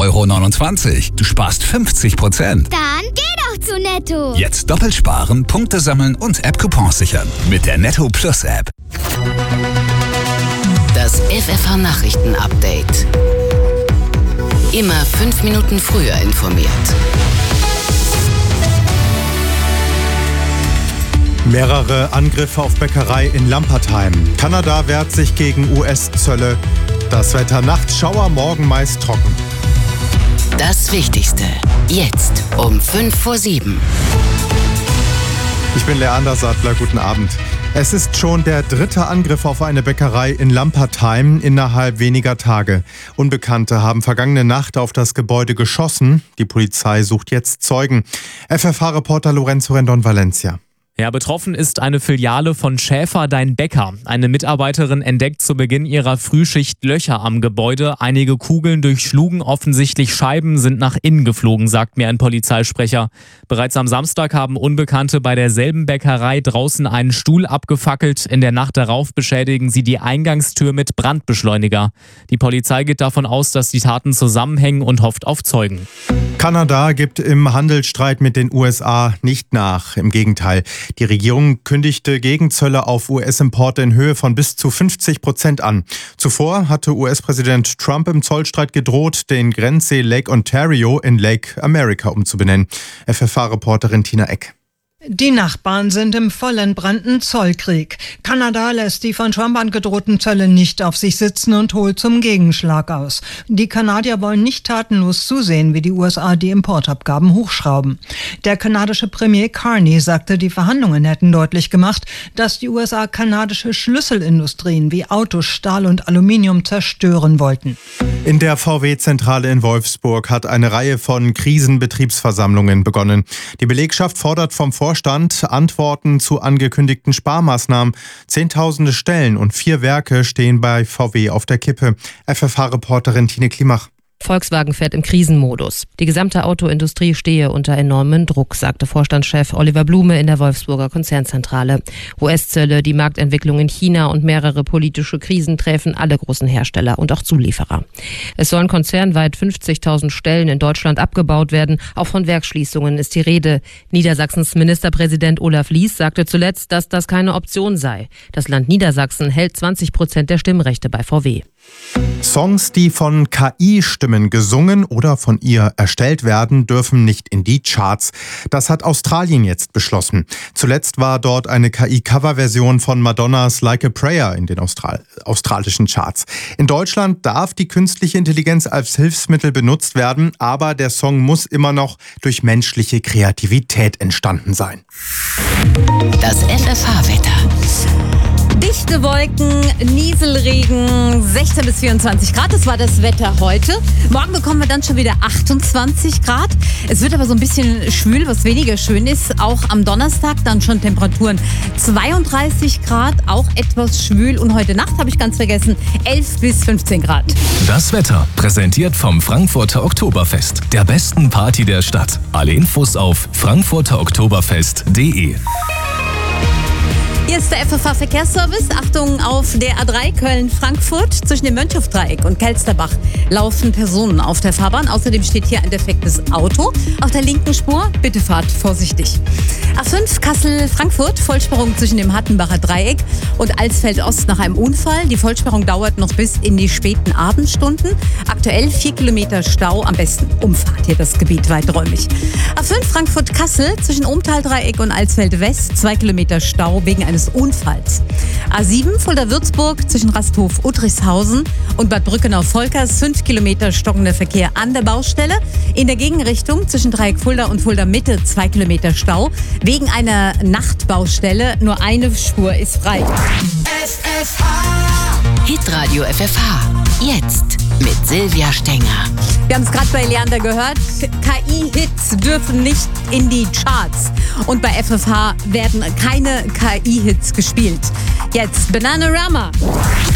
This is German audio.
€9,29. Du sparst 50%. Dann geh doch zu Netto. Jetzt doppelt sparen, Punkte sammeln und App-Coupons sichern. Mit der Netto Plus App. Das FFH-Nachrichten-Update. Immer 5 Minuten früher informiert. Mehrere Angriffe auf Bäckerei in Lampertheim. Kanada wehrt sich gegen US-Zölle. Das Wetter nachts Schauer, morgen meist trocken. Das Wichtigste. Jetzt um 6:55. Ich bin Leander Sattler, guten Abend. Es ist schon der 3. Angriff auf eine Bäckerei in Lampertheim innerhalb weniger Tage. Unbekannte haben vergangene Nacht auf das Gebäude geschossen. Die Polizei sucht jetzt Zeugen. FFH-Reporter Lorenzo Rendon-Valencia. Ja, betroffen ist eine Filiale von Schäfer Dein Bäcker. Eine Mitarbeiterin entdeckt zu Beginn ihrer Frühschicht Löcher am Gebäude. Einige Kugeln durchschlugen offensichtlich Scheiben, sind nach innen geflogen, sagt mir ein Polizeisprecher. Bereits am Samstag haben Unbekannte bei derselben Bäckerei draußen einen Stuhl abgefackelt. In der Nacht darauf beschädigen sie die Eingangstür mit Brandbeschleuniger. Die Polizei geht davon aus, dass die Taten zusammenhängen und hofft auf Zeugen. Kanada gibt im Handelsstreit mit den USA nicht nach. Im Gegenteil. Die Regierung kündigte Gegenzölle auf US-Importe in Höhe von bis zu 50% an. Zuvor hatte US-Präsident Trump im Zollstreit gedroht, den Grenzsee Lake Ontario in Lake America umzubenennen. FFH-Reporterin Tina Eck. Die Nachbarn sind im vollentbrannten Zollkrieg. Kanada lässt die von Trump angedrohten Zölle nicht auf sich sitzen und holt zum Gegenschlag aus. Die Kanadier wollen nicht tatenlos zusehen, wie die USA die Importabgaben hochschrauben. Der kanadische Premier Carney sagte, die Verhandlungen hätten deutlich gemacht, dass die USA kanadische Schlüsselindustrien wie Autos, Stahl und Aluminium zerstören wollten. In der VW-Zentrale in Wolfsburg hat eine Reihe von Krisenbetriebsversammlungen begonnen. Die Belegschaft fordert vom Vorstand Antworten zu angekündigten Sparmaßnahmen. Zehntausende Stellen und 4 Werke stehen bei VW auf der Kippe. FFH-Reporterin Tine Klimach. Volkswagen fährt im Krisenmodus. Die gesamte Autoindustrie stehe unter enormem Druck, sagte Vorstandschef Oliver Blume in der Wolfsburger Konzernzentrale. US-Zölle, die Marktentwicklung in China und mehrere politische Krisen treffen alle großen Hersteller und auch Zulieferer. Es sollen konzernweit 50.000 Stellen in Deutschland abgebaut werden. Auch von Werksschließungen ist die Rede. Niedersachsens Ministerpräsident Olaf Lies sagte zuletzt, dass das keine Option sei. Das Land Niedersachsen hält 20% der Stimmrechte bei VW. Songs, die von KI-Stimmen gesungen oder von ihr erstellt werden, dürfen nicht in die Charts. Das hat Australien jetzt beschlossen. Zuletzt war dort eine KI-Cover-Version von Madonnas Like a Prayer in den australischen Charts. In Deutschland darf die künstliche Intelligenz als Hilfsmittel benutzt werden, aber der Song muss immer noch durch menschliche Kreativität entstanden sein. Das FFH-Wetter. Dichte Wolken, Nieselregen, 16 bis 24 Grad. Das war das Wetter heute. Morgen bekommen wir dann schon wieder 28 Grad. Es wird aber so ein bisschen schwül, was weniger schön ist. Auch am Donnerstag dann schon Temperaturen 32 Grad, auch etwas schwül. Und heute Nacht, habe ich ganz vergessen, 11 bis 15 Grad. Das Wetter präsentiert vom Frankfurter Oktoberfest, der besten Party der Stadt. Alle Infos auf frankfurteroktoberfest.de. Hier ist der FFH-Verkehrsservice. Achtung auf der A3 Köln-Frankfurt. Zwischen dem Mönchhofdreieck und Kelsterbach laufen Personen auf der Fahrbahn. Außerdem steht hier ein defektes Auto auf der linken Spur. Bitte fahrt vorsichtig. A5 Kassel-Frankfurt. Vollsperrung zwischen dem Hattenbacher Dreieck und Alsfeld-Ost nach einem Unfall. Die Vollsperrung dauert noch bis in die späten Abendstunden. Aktuell 4 Kilometer Stau. Am besten umfahrt hier das Gebiet weiträumig. A5 Frankfurt-Kassel zwischen Ohmtal-Dreieck und Alsfeld-West. 2 Kilometer Stau wegen eines Unfalls. A7 Fulda-Würzburg zwischen Rasthof-Udrichshausen und Bad Brückenau-Volkers 5 Kilometer stockender Verkehr an der Baustelle. In der Gegenrichtung zwischen Dreieck Fulda und Fulda Mitte 2 Kilometer Stau. Wegen einer Nachtbaustelle nur eine Spur ist frei. Hitradio FFH. Jetzt mit Silvia Stenger. Wir haben es gerade bei Leander gehört. KI-Hits dürfen nicht in die Charts. Und bei FFH werden keine KI-Hits gespielt. Jetzt Bananarama.